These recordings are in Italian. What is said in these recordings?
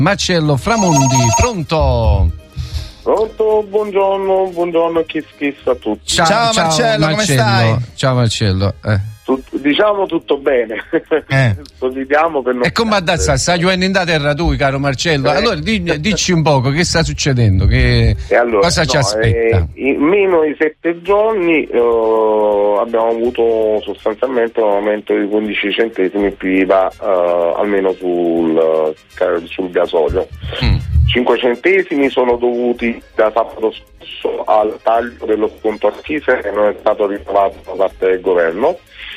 Marcello Framondi, pronto? Pronto, buongiorno, kiss a tutti. Ciao Marcello, come stai? Ciao Marcello. Diciamo tutto bene. Vediamo per non. E come adesso stai giocando in terra tu, caro Marcello? Allora dici un poco che sta succedendo, cosa ci aspetta? In meno di 7 giorni abbiamo avuto sostanzialmente un aumento di 15 centesimi più IVA almeno sul gasolio. 5 centesimi sono dovuti da sabato scorso al taglio dello sconto accise che non è stato rinnovato da parte del governo,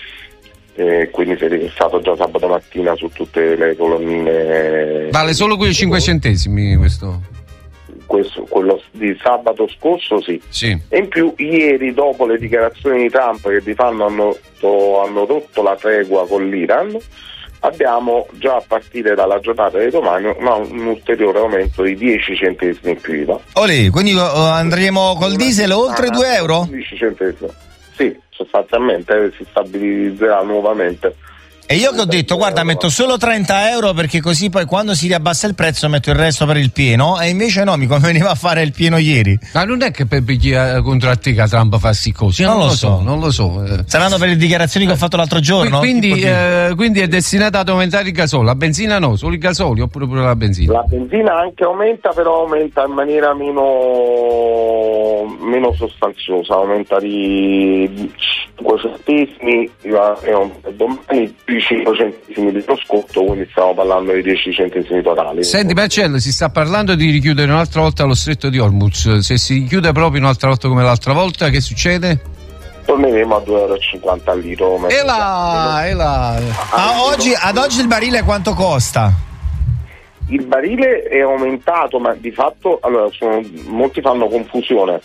quindi si è riversato già sabato mattina su tutte le colonnine. Vale solo quei 5 centesimi questo? Quello di sabato scorso sì. E in più ieri, dopo le dichiarazioni di Trump che di fatto hanno rotto la tregua con l'Iran, abbiamo già a partire dalla giornata di domani un ulteriore aumento di 10 centesimi più IVA. Quindi andremo col diesel oltre 2 euro? 10 centesimi. Sì, sostanzialmente si stabilizzerà nuovamente. E io che ho detto, guarda, metto solo 30 euro perché così poi quando si riabbassa il prezzo metto il resto per il pieno, e invece no, mi conveniva a fare il pieno ieri. Ma non è che per chi contrattica Trump fa sti cose? Non lo so. Saranno per le dichiarazioni che ho fatto l'altro giorno? Quindi è destinata ad aumentare il gasolio, la benzina no, solo il gasolio oppure pure la benzina? La benzina anche aumenta, però aumenta in maniera meno sostanziosa, aumenta di 5 centesimi domani, più 5 centesimi di proscotto, quindi stiamo parlando di 10 centesimi totali. Senti Marcello, si sta parlando di richiudere un'altra volta lo stretto di Hormuz. Se si chiude proprio un'altra volta come l'altra volta, che succede? Torneremo a 2,50 euro al litro. E là. Ad oggi il barile quanto costa? Il barile è aumentato, ma di fatto molti fanno confusione.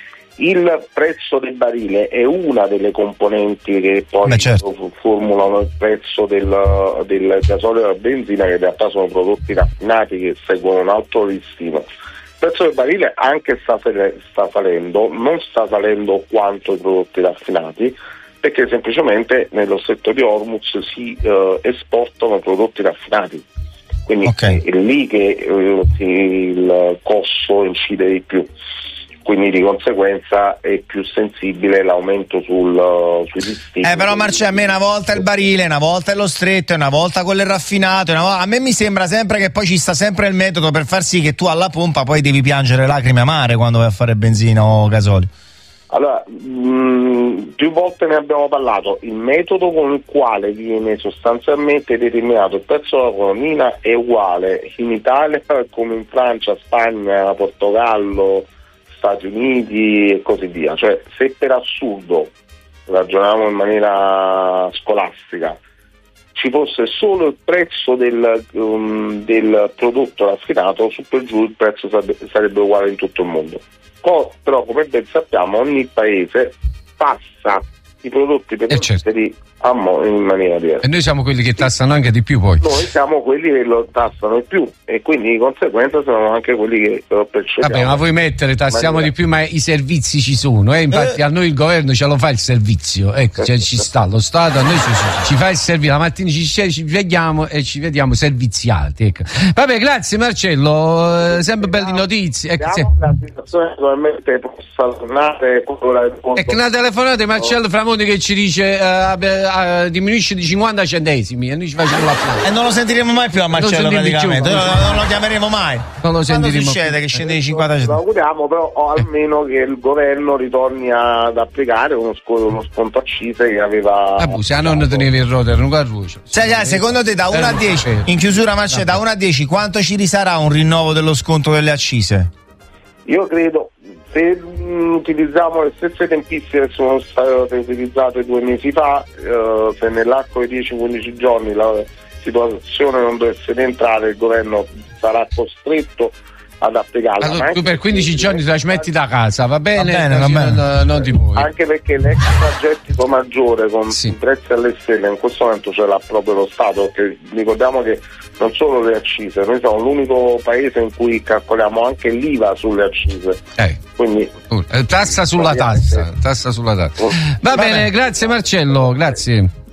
Il prezzo del barile è una delle componenti che poi formulano il prezzo del gasolio e della benzina, che in realtà sono prodotti raffinati che seguono un alto listino. Il prezzo del barile anche sta salendo, non sta salendo quanto i prodotti raffinati, perché semplicemente nello stretto di Hormuz si esportano prodotti raffinati. Quindi è lì che il costo incide di più. Quindi di conseguenza è più sensibile l'aumento sui listini. Però Marcello, a me una volta il barile, una volta lo stretto, una volta quello raffinato, a me mi sembra sempre che poi ci sta sempre il metodo per far sì che tu alla pompa poi devi piangere lacrime amare quando vai a fare benzina o gasolio. Allora, più volte ne abbiamo parlato, il metodo con il quale viene sostanzialmente determinato il prezzo della colonnina è uguale in Italia come in Francia, Spagna, Portogallo, Stati Uniti e così via. Cioè, se per assurdo ragioniamo in maniera scolastica, ci fosse solo il prezzo del prodotto raffinato, su per giù il prezzo sarebbe uguale in tutto il mondo. Però come ben sappiamo ogni paese passa i prodotti petroliferi in maniera diversa. E noi siamo quelli che tassano anche di più poi. Noi siamo quelli che lo tassano di più e quindi di conseguenza siamo anche quelli che lo percepiamo. Vabbè, ma vuoi mettere tassiamo di più, ma i servizi ci sono, infatti a noi il governo ce lo fa il servizio, ci sta lo Stato, a noi ci fa il servizio, la mattina ci vediamo e ci vediamo serviziati, Vabbè, grazie Marcello, sempre belle notizie. La situazione probabilmente possa tornare una telefonata di Marcello Framondi che ci dice diminuisce di 50 centesimi e noi ci facciamo l'applauso. E non lo sentiremo mai più a Marcello praticamente, non lo chiameremo mai. Non lo sentiremo. Quando succede che scende di 50 centesimi? Lo auguriamo, però almeno che il governo ritorni ad applicare uno sconto accise che aveva. Se a non tenevi il rotor, non carruccio. Secondo te da 1 a 10, in chiusura Marcello, da 1 a 10 quanto ci risarà un rinnovo dello sconto delle accise? Io credo, se utilizziamo le stesse tempistiche che sono state utilizzate 2 mesi fa, se nell'arco di 10-15 giorni la situazione non dovesse rientrare, il governo sarà costretto ad applicarla. Allora, tu per 15 giorni te la metti da casa, va bene? Va bene. Non ti muovi. Anche perché l'extragettito maggiore con i prezzi alle stelle in questo momento ce l'ha proprio lo Stato, perché ricordiamo che non solo le accise, noi siamo l'unico paese in cui calcoliamo anche l'IVA sulle accise. Quindi tassa sulla tassa. Va bene, grazie Marcello, grazie.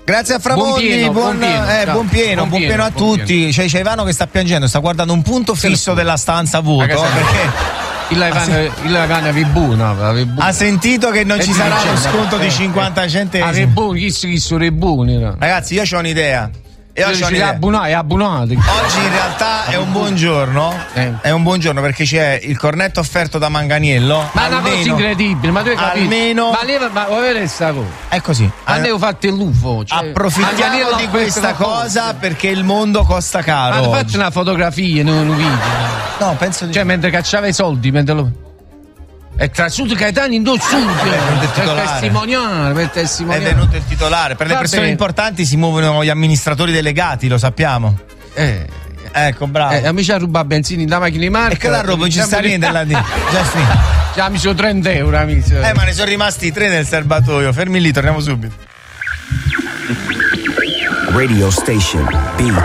Grazie a Framolli, buon pieno a tutti. C'è Ivano che sta piangendo, sta guardando un punto fisso della stanza vuoto perché il Vibuna ha sentito che non ci sarà lo sconto di 50 centesimi. Chi sono i buoni? Ragazzi, io ho un'idea. Abbonati. Oggi in realtà è un buon giorno. È un buon giorno perché c'è il cornetto offerto da Manganiello. Ma è una cosa incredibile, ma tu hai capito? Almeno. Ma vuoi vedere sta cosa? È così. Avevo fatto l'UFO. Approfittiamo di questa cosa perché il mondo costa caro. Ma faccio una fotografia, non un video. No, penso di. Cioè, mentre cacciava i soldi, mentre lo. È tra Sud Caetano in due Sud per testimoniare. È venuto il titolare. Per le persone importanti si muovono gli amministratori delegati, lo sappiamo. Ecco, bravo. Mi c'ha rubato benzina in da macchina di marca. E che la roba non ci sta niente là dentro. Già finito. Già mi sono 30 euro, amici. Ma ne sono rimasti 3 nel serbatoio. Fermi lì, torniamo subito. Radio Station Beat.